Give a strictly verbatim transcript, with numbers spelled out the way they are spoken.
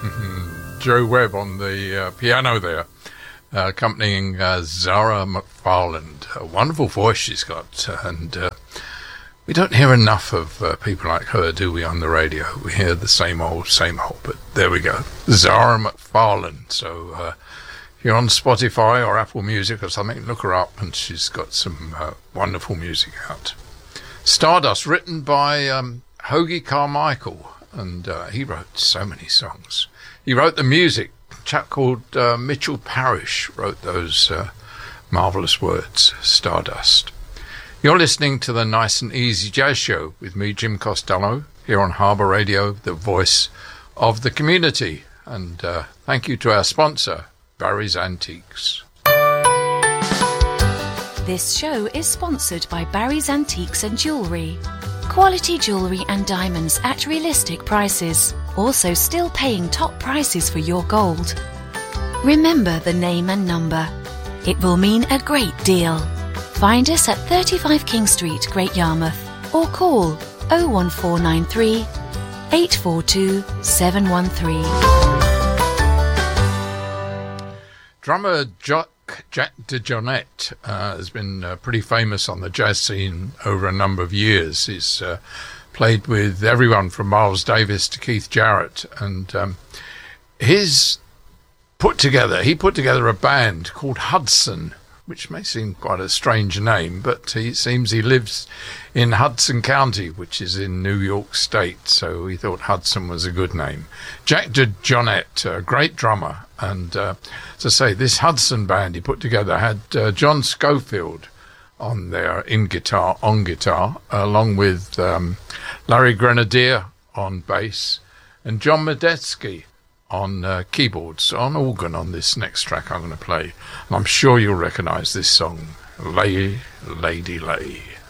Joe Webb on the uh, piano there, uh, accompanying uh, Zara McFarland. A wonderful voice she's got, and uh, we don't hear enough of uh, people like her, do we, on the radio? We hear the same old, same old, but there we go. Zara McFarland. So uh, if you're on Spotify or Apple Music or something, look her up, and she's got some uh, wonderful music out. Stardust, written by um, Hoagy Carmichael, and uh, he wrote so many songs. He wrote the music. A chap called uh, Mitchell Parrish wrote those uh, marvellous words, Stardust. You're listening to the Nice and Easy Jazz Show with me, Jim Costello, here on Harbour Radio, the voice of the community. And uh, thank you to our sponsor, Barry's Antiques. This show is sponsored by Barry's Antiques and Jewellery. Quality jewellery and diamonds at realistic prices. Also still paying top prices for your gold. Remember the name and number. It will mean a great deal. Find us at thirty-five King Street, Great Yarmouth, or call oh one four nine three, eight four two, seven one three. Drummer Jack, Jack DeJohnette uh, has been uh, pretty famous on the jazz scene over a number of years. He's uh, played with everyone from Miles Davis to Keith Jarrett, and um, his put together, he put together a band called Hudson, which may seem quite a strange name, but he seems he lives in Hudson County, which is in New York State, so he thought Hudson was a good name. Jack DeJohnette, a great drummer, and uh, as I say, this Hudson band he put together had uh, John Schofield on there in guitar, on guitar, along with um, Larry Grenadier on bass, and John Medeski on uh, keyboards, on organ on this next track I'm going to play. And I'm sure you'll recognise this song, Lay, Lady Lay.